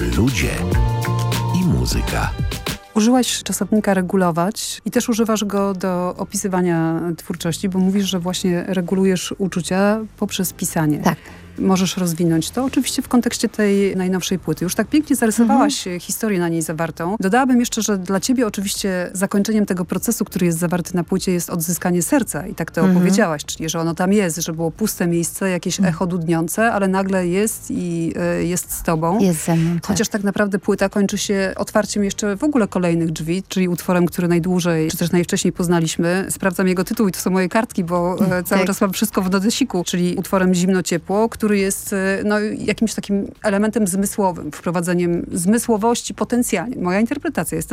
Ludzie i muzyka. Użyłaś czasownika regulować i też używasz go do opisywania twórczości, bo mówisz, że właśnie regulujesz uczucia poprzez pisanie. Tak. Możesz rozwinąć to oczywiście w kontekście tej najnowszej płyty. Już tak pięknie zarysowałaś historię na niej zawartą. Dodałabym jeszcze, że dla ciebie oczywiście zakończeniem tego procesu, który jest zawarty na płycie, jest odzyskanie serca. I tak to opowiedziałaś, czyli że ono tam jest, że było puste miejsce, jakieś echo dudniące, ale nagle jest i jest z tobą. Jest ze mną, tak. Chociaż tak naprawdę płyta kończy się otwarciem jeszcze w ogóle kolejnych drzwi, czyli utworem, który najdłużej, czy też najwcześniej poznaliśmy. Sprawdzam jego tytuł i to są moje kartki, bo cały czas mam wszystko w notesiku, czyli utworem Zimno-ciepło, który jest jakimś takim elementem zmysłowym, wprowadzeniem zmysłowości potencjalnie. Moja interpretacja jest